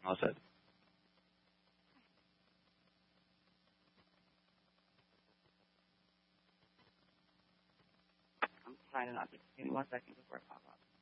All set. I'm trying not to. Give me 1 second before I pop up.